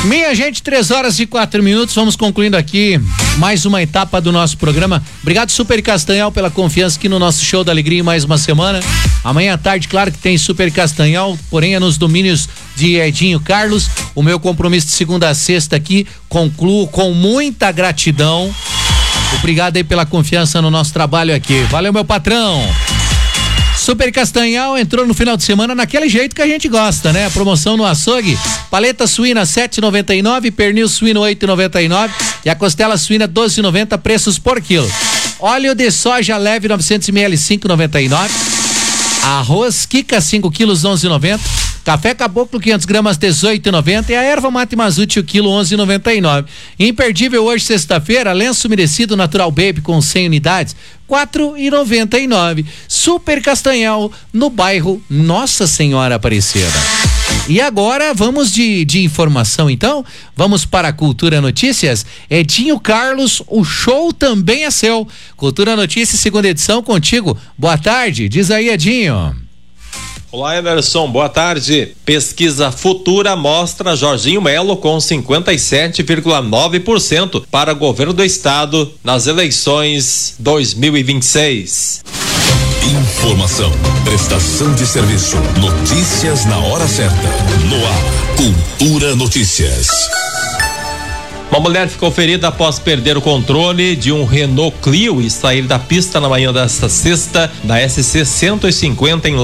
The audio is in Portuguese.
Minha gente, 3h04, vamos concluindo aqui mais uma etapa do nosso programa. Obrigado, Super Castanhal, pela confiança aqui no nosso Show da Alegria em mais uma semana. Amanhã à tarde, claro que tem Super Castanhal, porém é nos domínios de Edinho Carlos. O meu compromisso de segunda a sexta aqui, concluo com muita gratidão. Obrigado aí pela confiança no nosso trabalho aqui. Valeu, meu patrão. Super Castanhal entrou no final de semana naquele jeito que a gente gosta, né? A promoção no açougue, paleta suína 7,99, pernil suíno 8,99 e a costela suína 12,90, preços por quilo. Óleo de soja leve 900 ml 5,99. Arroz Kika 5 quilos 11,90. Café Caboclo 500 gramas 18,90 e a erva mate Mazute o quilo 11,99. Imperdível hoje, sexta-feira, lenço umedecido Natural Baby com 100 unidades 4,99. Super Castanhal no bairro Nossa Senhora Aparecida. E agora vamos de informação, então. Vamos para a Cultura Notícias. Edinho Carlos, o show também é seu. Cultura Notícias, segunda edição, contigo. Boa tarde, diz aí, Edinho. Olá, Emerson, boa tarde. Pesquisa Futura mostra Jorginho Melo com 57,9% para governo do estado nas eleições 2026. Informação, prestação de serviço, notícias na hora certa. No ar, Cultura Notícias. Uma mulher ficou ferida após perder o controle de um Renault Clio e sair da pista na manhã desta sexta da SC 150 em